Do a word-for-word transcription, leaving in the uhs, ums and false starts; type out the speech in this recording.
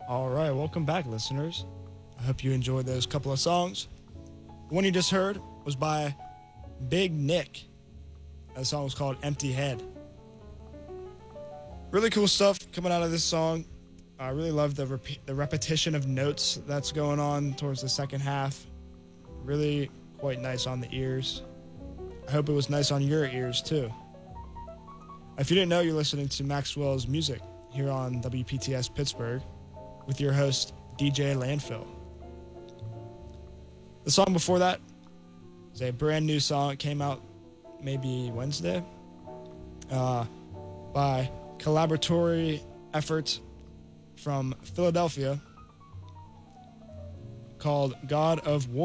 All right, welcome back, listeners. I hope you enjoyed those couple of songs. The one you just heard was by Big Nick. That song was called Empty Head. Really cool stuff coming out of this song. I really love the rep- the repetition of notes that's going on towards the second half. Really quite nice on the ears. I hope it was nice on your ears too. If you didn't know, you're listening to Maxwell's Music here on W P T S Pittsburgh with your host, D J Landfill. The song before that is a brand new song. It came out maybe Wednesday uh, by collaboratory effort from Philadelphia called God of War.